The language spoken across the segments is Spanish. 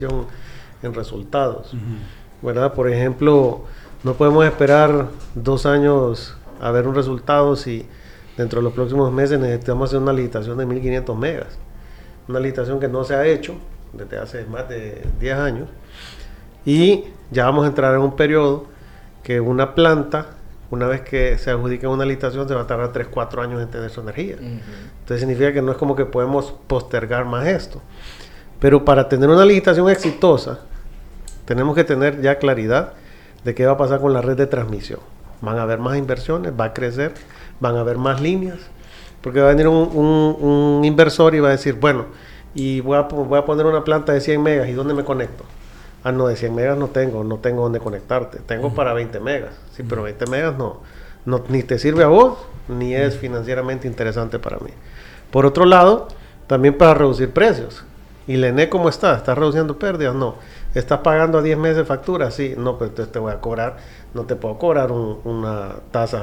en resultados, ¿verdad? Por ejemplo, no podemos esperar 2 años a ver un resultado si dentro de los próximos meses necesitamos hacer una licitación de 1500 megas, una licitación que no se ha hecho desde hace más de 10 años, y ya vamos a entrar en un periodo que una planta, una vez que se adjudique una licitación, se va a tardar 3-4 años en tener su energía. Entonces significa que no es como que podemos postergar más esto. Pero para tener una licitación exitosa, tenemos que tener ya claridad de qué va a pasar con la red de transmisión. Van a haber más inversiones, va a crecer, van a haber más líneas, porque va a venir un inversor y va a decir, bueno, y voy a poner una planta de 100 megas, ¿y dónde me conecto? Ah, no, de 100 megas no tengo dónde conectarte. Tengo para 20 megas. Sí, pero 20 megas no, ni te sirve a vos, ni es financieramente interesante para mí. Por otro lado, también para reducir precios. ¿Y la ENE cómo está? ¿Estás reduciendo pérdidas? No. ¿Estás pagando a 10 meses de factura? Sí. No, pues entonces te voy a cobrar, no te puedo cobrar una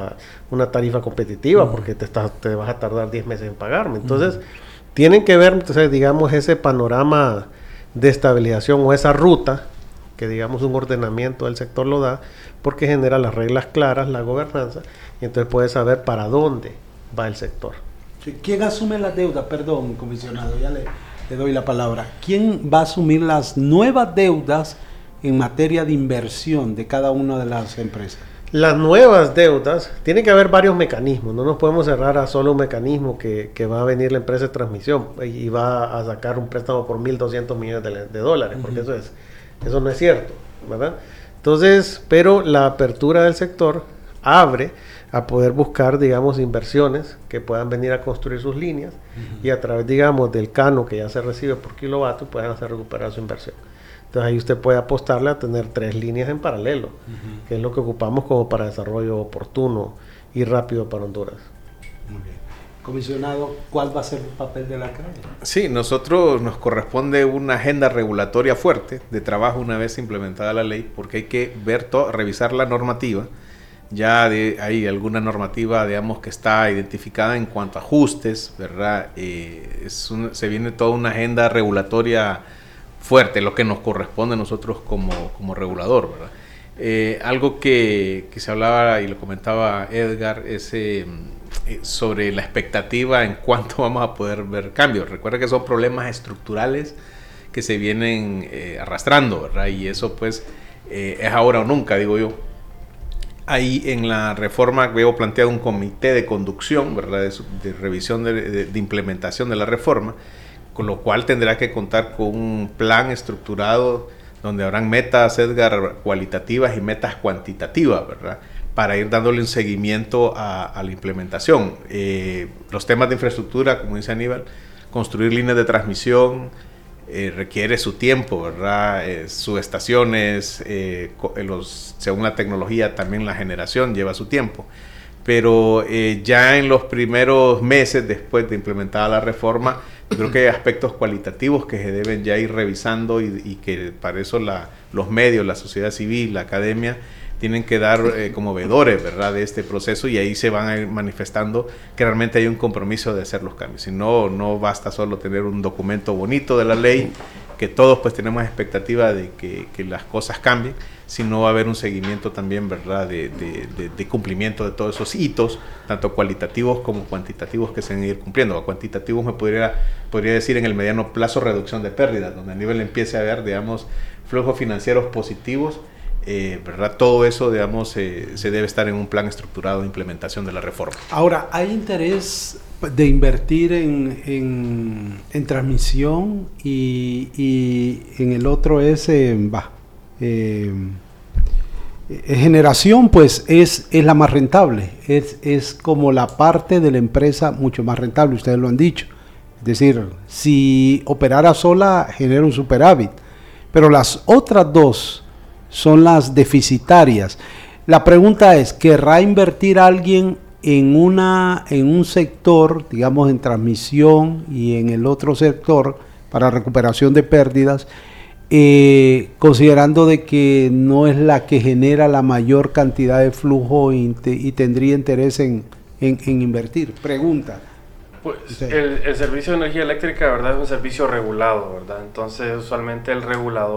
tarifa competitiva porque te vas a tardar 10 meses en pagarme. Entonces, tienen que ver, entonces, digamos, ese panorama de estabilización o esa ruta que, digamos, un ordenamiento del sector lo da, porque genera las reglas claras, la gobernanza, y entonces puedes saber para dónde va el sector. ¿Quién asume la deuda? Perdón, comisionado, ya le doy la palabra. ¿Quién va a asumir las nuevas deudas en materia de inversión de cada una de las empresas? Las nuevas deudas, tiene que haber varios mecanismos, no nos podemos cerrar a solo un mecanismo que va a venir la empresa de transmisión y va a sacar un préstamo por 1.200 millones de dólares, porque eso no es cierto, ¿verdad? Entonces, pero la apertura del sector abre a poder buscar, digamos, inversiones que puedan venir a construir sus líneas y a través, digamos, del cano que ya se recibe por kilovatio puedan hacer recuperar su inversión. Entonces ahí usted puede apostarle a tener 3 líneas en paralelo, que es lo que ocupamos como para desarrollo oportuno y rápido para Honduras. Muy bien. Comisionado, ¿cuál va a ser el papel de la CRAE? Sí, nosotros nos corresponde una agenda regulatoria fuerte de trabajo una vez implementada la ley, porque hay que revisar la normativa. Ya hay alguna normativa, digamos, que está identificada en cuanto a ajustes, ¿verdad? Se viene toda una agenda regulatoria fuerte, lo que nos corresponde a nosotros como regulador, ¿verdad? Algo que se hablaba y lo comentaba Edgar es sobre la expectativa en cuánto vamos a poder ver cambios. Recuerda que son problemas estructurales que se vienen arrastrando, ¿verdad? Y eso pues es ahora o nunca, digo yo. Ahí en la reforma veo planteado un comité de conducción, ¿verdad? De revisión de implementación de la reforma, con lo cual tendrá que contar con un plan estructurado donde habrán metas, Edgar, cualitativas y metas cuantitativas, ¿verdad? Para ir dándole un seguimiento a la implementación. Los temas de infraestructura, como dice Aníbal, construir líneas de transmisión requiere su tiempo, ¿verdad? Subestaciones, según la tecnología, también la generación lleva su tiempo. Pero ya en los primeros meses después de implementada la reforma, creo que hay aspectos cualitativos que se deben ya ir revisando y que para eso los medios, la sociedad civil, la academia, tienen que dar como veedores, ¿verdad?, de este proceso, y ahí se van a ir manifestando que realmente hay un compromiso de hacer los cambios. Si no, no basta solo tener un documento bonito de la ley, que todos pues tenemos expectativa de que las cosas cambien, sino va a haber un seguimiento también, ¿verdad?, de cumplimiento de todos esos hitos, tanto cualitativos como cuantitativos, que se van a ir cumpliendo. A cuantitativos me podría decir en el mediano plazo reducción de pérdidas, donde a nivel empiece a haber, digamos, flujos financieros positivos, ¿verdad? Todo eso, digamos, se debe estar en un plan estructurado de implementación de la reforma. Ahora, ¿hay interés de invertir en transmisión y en el otro es generación? Pues es la más rentable, es como la parte de la empresa mucho más rentable, ustedes lo han dicho. Es decir, si operara sola genera un superávit, pero las otras dos son las deficitarias. La pregunta es, ¿querrá invertir alguien en un sector, digamos en transmisión, y en el otro sector para recuperación de pérdidas, considerando de que no es la que genera la mayor cantidad de flujo y tendría interés en invertir? Pregunta. Pues Sí. el servicio de energía eléctrica, ¿verdad? Es un servicio regulado, ¿verdad? Entonces, usualmente el regulador